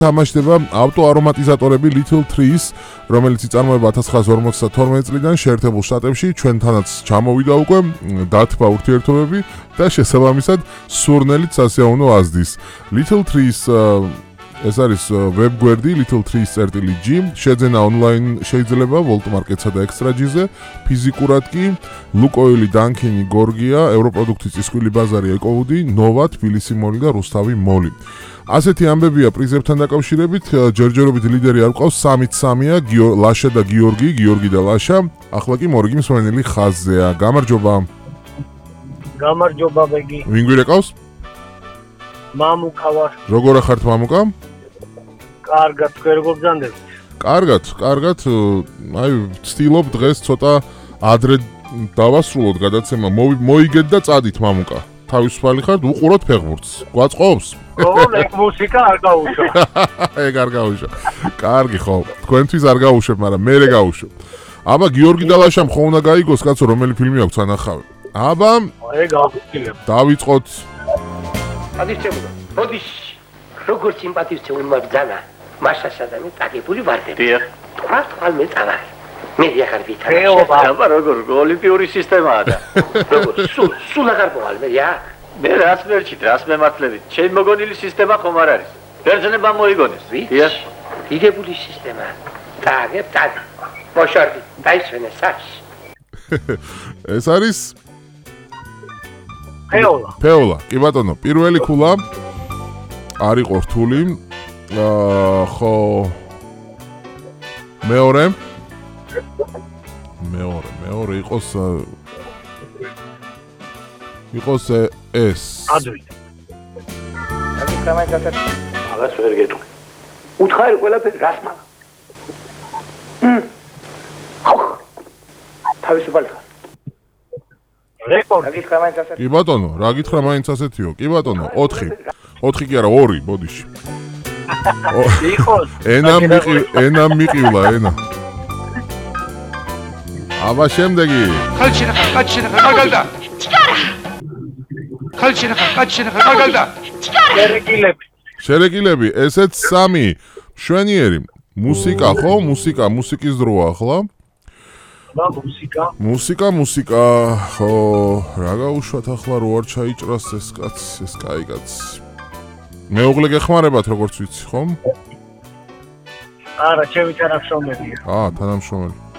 თამაშდება ავტოარომატიზატორები Little Trees, რომელიც იწარმოება 1952 წლიდან შეერთებულ შტატებში, ჩვენთანაც ჩამოვიდა უკვე დათბა ურთიერთობები და შესაბამისად სურნელით სასიაუნო აზდის. Little Trees ეს არის ვებგვერდი littletrees.g, შეძენა ონლაინ შეიძლება ვოლტმარკეტსა და ექსტრაჯიზე, ფიზიკურად კი ლუკოილი, დანქინი, გორგია, ევროპროდუქტის წისქვილი ბაზარი, ეკოუდი, ნოვა, თბილისი მოლი და რუსთავი მოლი. ასეთი ამბებია პრიზებთან დაკავშირებით, ჯერჯერობით ლიდერი არ ყავს 3-3-ია, ლაშა და გიორგი და ლაშა, ახლა კი მორიგი მსვენელი ხაზზეა. გამარჯობა. გამარჯობა ბეგი. ვინ გვირეკავს? მამუკა ვარ. როგორ ახართ მამუკა? კარგად, თქვენ როგორ გძანდებით? კარგად, აი ვცდილობ დღეს ცოტა ადრე დავასრულოთ გადაცემა, მოიგეთ და წადით მამუკა. თავისუფალი ხართ, უყუროთ ფეხბურთს. გვაწყობს? ეგ მუსიკა არ გაუშვა. ეგ არ გაუშვა. კარგი ხო, თქვენთვის არ გაუშვებ, მაგრამ მე გავუშვებ. აბა გიორგი და ლაშა ხო უნდა გაიგოს, კაცო, რომელი ფილმი აქვს ანახავე. აბა ეგ ავწილებ. დავიწყოთ. ადისწებულა. ბოდიშ. როგორ სიმპათიზურმა ბძანა. მაშასა და მე წაგებული ვარდები. დიახ. თქვენ მე წავარ. მე ახალ ვითარ. აბა როგორ ოლიმპიური სისტემაა და. როგორ სულ აღარ მოვალ მე რა. მე რას მერჩით, რას მემართლებით? ჩემი მოგონილი სისტემა ხომ არ არის. ბერძნებმა მოიგონეს. დიახ. დიდებული სისტემა. წაგებ წად. მოშორდი. დაისვენე საჩ. ეს არის ფეოლა. კი ბატონო, პირველი ქულა არ იყო რთული. ხო მეორე იყოს ეს. ადვილი. აღას ვერ გეტყვი. უთხარი ყველაფერი რას მალა? თავისუფალი ხარ. რეკორდი. კი ბატონო, რა გითხრა მაინც ასეთიო? კი ბატონო, 4 კი არა 2 ბოდიში. იყოს. ენა მიყივლა ენა. აბა შემდეგი. კარგალდა. კარგალდა. შერეკილები, ესეც 3. შვენიერი. მუსიკა ხო? მუსიკის დროა ახლა. მუსიკა, ხო, რა გაუშვათ ახლა რო არ ჩაიჭრას ეს კაცი, ეს კაი კაცი. მეუღლე გეხმარებათ როგორც ვიცი, ხომ? არა, ჩემი თანამშრომელია. თანამშრომელი.